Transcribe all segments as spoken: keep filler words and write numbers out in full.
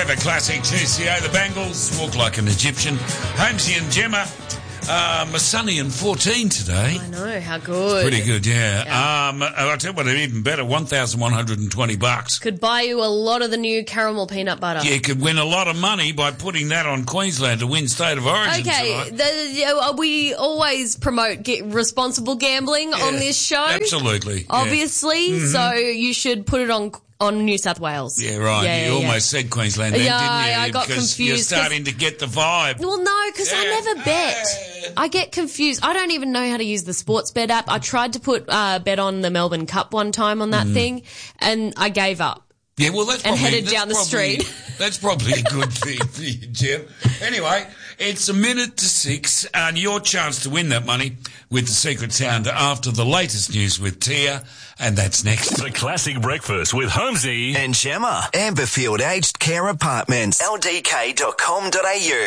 Forever Classic two C A. The Bangles, Walk Like an Egyptian. Holmesy and Gemma. Um, sunny and fourteen today. I know, how good. Pretty good, yeah. yeah. Um, I'll tell you what, even better, one thousand one hundred twenty bucks. Could buy you a lot of the new caramel peanut butter. You could win a lot of money by putting that on Queensland to win State of Origin Okay, tonight. the, uh, we always promote get responsible gambling Yeah, on this show. Absolutely. Obviously, yeah. mm-hmm. so you should put it on on New South Wales. Yeah, right. Yeah, you yeah, almost yeah. said Queensland then, Yeah, didn't you? I got because confused. You're starting to get the vibe. Well, no, because Yeah. I never bet. I get confused. I don't even know how to use the sports bet app. I tried to put uh, bet on the Melbourne Cup one time on that mm. thing, and I gave up. Yeah, well, that's and probably, headed that's down the probably, street. That's probably a good thing for you, Jim. Anyway, it's a minute to six, and your chance to win that money with the secret sound after the latest news with Tia, and that's next. The Classic Breakfast with Holmesy and Gemma. Amberfield Aged Care Apartments. L D K dot com dot A U.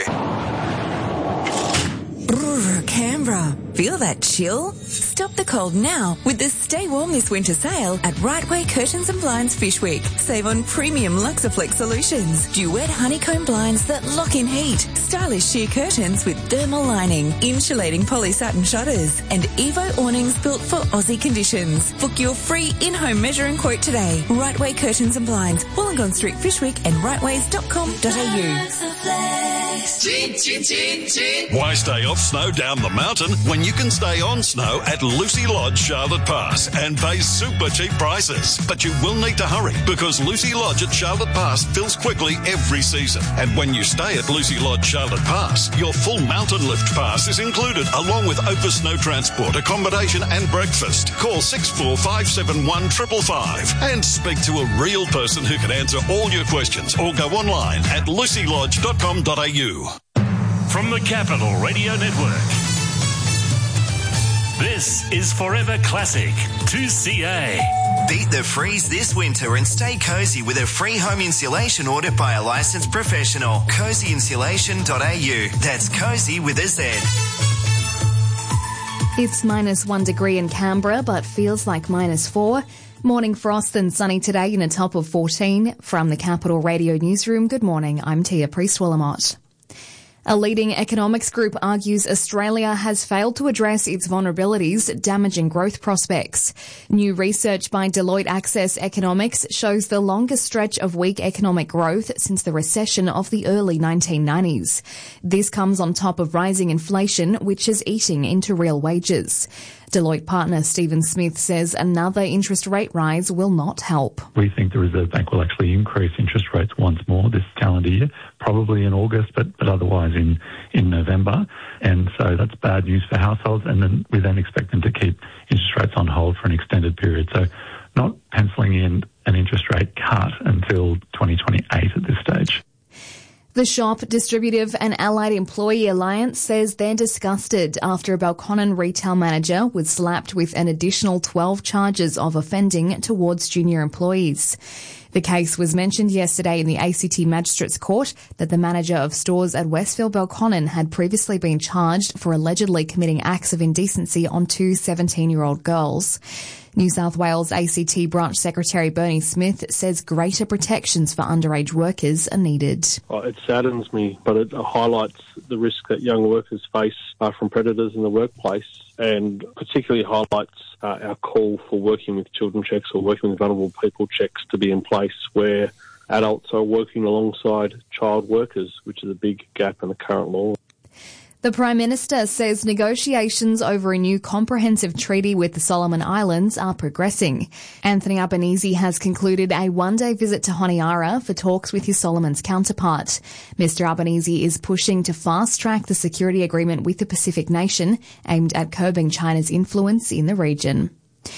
Brrr, Canberra. Feel that chill? Stop the cold now with the Stay Warm This Winter sale at Right Way Curtains and Blinds Fish Week. Save on premium Luxaflex solutions, duet honeycomb blinds that lock in heat, stylish sheer curtains with thermal lining, insulating poly satin shutters, and Evo awnings built for Aussie conditions. Book your free in-home measuring quote today. Right Way Curtains and Blinds, Wollongong Street Fish Week and rightways dot com dot A U. Why stay off snow down the mountain when you can stay on snow at Lucy Lodge Charlotte Pass and pay super cheap prices? But you will need to hurry because Lucy Lodge at Charlotte Pass fills quickly every season. And when you stay at Lucy Lodge Charlotte Pass, your full mountain lift pass is included along with over snow transport, accommodation and breakfast. Call six four five seven one five five five and speak to a real person who can answer all your questions or go online at lucy lodge dot com dot A U. From the Capital Radio Network, this is Forever Classic two C A. Beat the freeze this winter and stay cozy with a free home insulation order by a licensed professional. cozy insulation dot A U. That's cozy with a Z. It's minus one degree in Canberra, but feels like minus four. Morning frost and sunny today in a top of fourteen. From the Capital Radio Newsroom, good morning. I'm Tia Priest-Willamot. A leading economics group argues Australia has failed to address its vulnerabilities, damaging growth prospects. New research by Deloitte Access Economics shows the longest stretch of weak economic growth since the recession of the early nineteen nineties. This comes on top of rising inflation, which is eating into real wages. Deloitte partner Stephen Smith says another interest rate rise will not help. We think the Reserve Bank will actually increase interest rates once more this calendar year, probably in August, but, but otherwise in, in November. And so that's bad news for households. And then we then expect them to keep interest rates on hold for an extended period. So not penciling in an interest rate cut until twenty twenty-eight at this stage. The Shop, Distributive and Allied Employee Alliance says they're disgusted after a Belconnen retail manager was slapped with an additional twelve charges of offending towards junior employees. The case was mentioned yesterday in the A C T Magistrates Court that the manager of stores at Westfield Belconnen had previously been charged for allegedly committing acts of indecency on two seventeen-year-old girls. New South Wales A C T Branch Secretary Bernie Smith says greater protections for underage workers are needed. Oh, it saddens me, but it highlights the risk that young workers face uh, from predators in the workplace, and particularly highlights uh, our call for working with children checks or working with vulnerable people checks to be in place where adults are working alongside child workers, which is a big gap in the current law. The Prime Minister says negotiations over a new comprehensive treaty with the Solomon Islands are progressing. Anthony Albanese has concluded a one-day visit to Honiara for talks with his Solomons counterpart. Mister Albanese is pushing to fast-track the security agreement with the Pacific nation, aimed at curbing China's influence in the region.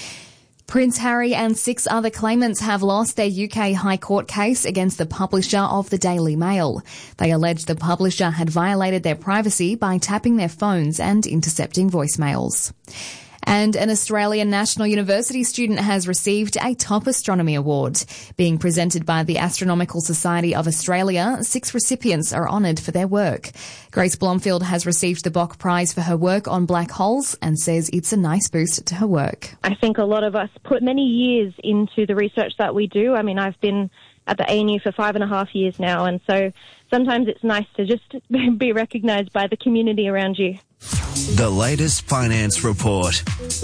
Prince Harry and six other claimants have lost their U K High Court case against the publisher of the Daily Mail. They allege the publisher had violated their privacy by tapping their phones and intercepting voicemails. And an Australian National University student has received a Top Astronomy Award. Being presented by the Astronomical Society of Australia, six recipients are honoured for their work. Grace Blomfield has received the Bok Prize for her work on black holes and says it's a nice boost to her work. I think a lot of us put many years into the research that we do. I mean, I've been at the A N U for five and a half years now, and so sometimes it's nice to just be recognised by the community around you. The latest finance report.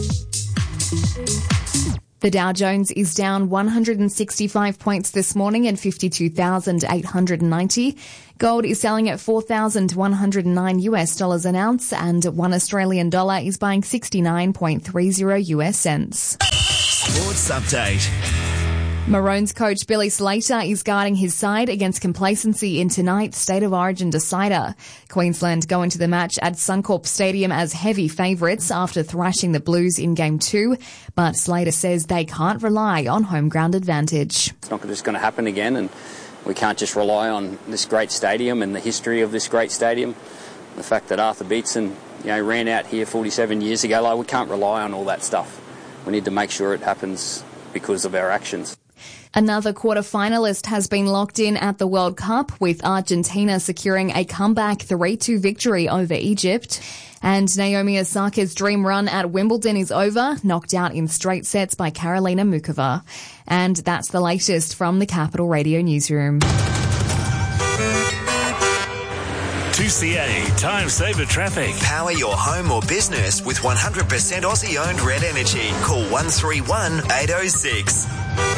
The Dow Jones is down one hundred sixty-five points this morning at fifty-two thousand eight hundred ninety. Gold is selling at four thousand one hundred nine US dollars an ounce, and one Australian dollar is buying sixty-nine point three zero US cents. Sports update. Maroons coach Billy Slater is guarding his side against complacency in tonight's State of Origin decider. Queensland go into the match at Suncorp Stadium as heavy favourites after thrashing the Blues in Game two, but Slater says they can't rely on home ground advantage. It's not just going to happen again, and we can't just rely on this great stadium and the history of this great stadium. The fact that Arthur Beetson, you know, ran out here forty-seven years ago, like, we can't rely on all that stuff. We need to make sure it happens because of our actions. Another quarter-finalist has been locked in at the World Cup, with Argentina securing a comeback three two victory over Egypt. And Naomi Osaka's dream run at Wimbledon is over, knocked out in straight sets by Karolina Muchova. And that's the latest from the Capital Radio newsroom. two C A Time Saver Traffic. Power your home or business with one hundred percent Aussie-owned Red Energy. Call one three one, eight oh six.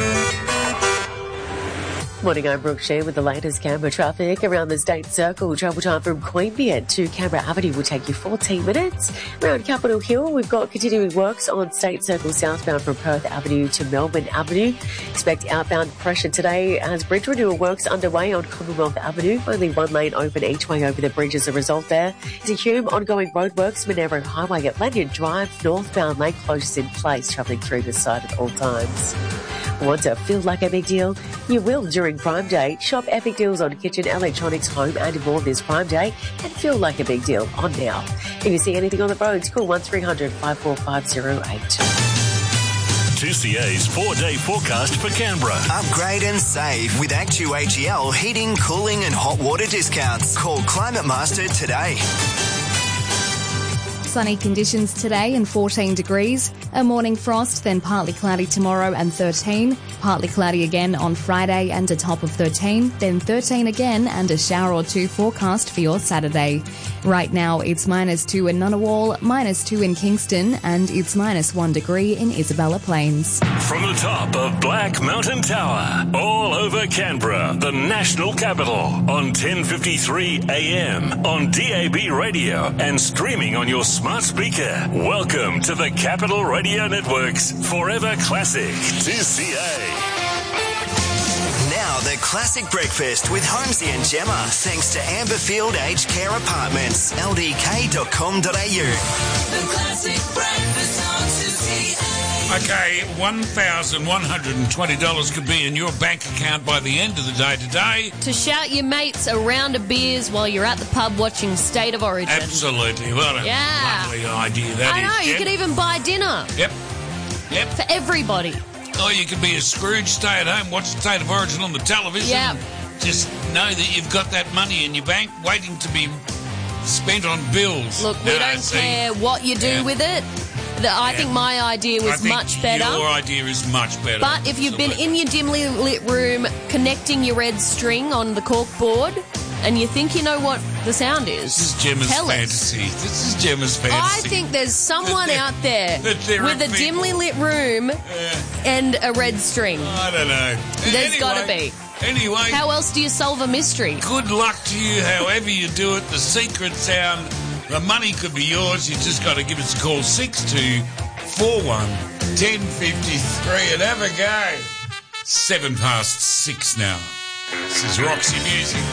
Morning, I'm Brooke Shea with the latest Canberra traffic. Around the State Circle, travel time from Queanbeyan to Canberra Avenue will take you fourteen minutes. Around Capitol Hill, we've got continuing works on State Circle southbound from Perth Avenue to Melbourne Avenue. Expect outbound pressure today as bridge renewal works underway on Commonwealth Avenue. Only one lane open each way over the bridge as a result there. Is a Hume ongoing roadworks, Monero Highway at Lanyon Drive, northbound lane closures in place, travelling through the site at all times. Want to feel like a big deal? You will during Prime Day. Shop epic deals on kitchen, electronics, home and more this Prime Day and feel like a big deal on now. If you see anything on the roads, call one three hundred, five four five oh eight. two C A's four-day forecast for Canberra. Upgrade and save with Actu A G L heating, cooling and hot water discounts. Call Climate Master today. Sunny conditions today and fourteen degrees. A morning frost, then partly cloudy tomorrow and thirteen. Partly cloudy again on Friday and a top of thirteen. Then thirteen again and a shower or two forecast for your Saturday. Right now it's minus two in Ngunnawal, minus two in Kingston, and it's minus one degree in Isabella Plains. From the top of Black Mountain Tower, all over Canberra, the national capital, on ten fifty-three A M, on D A B radio and streaming on your smart speaker. Welcome to the Capital Radio Network's Forever Classic two C A. Now the Classic Breakfast with Holmesy and Gemma, thanks to Amberfield Aged Care Apartments, L D K dot com dot a u. The Classic Breakfast on two C A. Okay, one thousand one hundred twenty dollars could be in your bank account by the end of the day today. To shout your mates a round of beers while you're at the pub watching State of Origin. Absolutely. What a yeah. lovely idea that I is. know, you Jen. could even buy dinner. Yep. Yep. For everybody. Or you could be a Scrooge, stay at home, watch the State of Origin on the television. Yep. Just know that you've got that money in your bank waiting to be spent on bills. Look, we no, don't see, care what you do yeah. with it. The, I yeah. think my idea was I think much better. Your idea is much better. But if you've been in your dimly lit room connecting your red string on the cork board and you think you know what the sound is, This is Gemma's tell fantasy. us. This is Gemma's fantasy. I think there's someone there- out there that there with are a people- dimly lit room and a red string. I don't know. There's Anyway, got to be. Anyway. How else do you solve a mystery? Good luck to you, however you do it. The secret sound, the money could be yours. You just got to give us a call, six two four one, one zero five three, and have a go. Seven past six now. This is Roxy Music.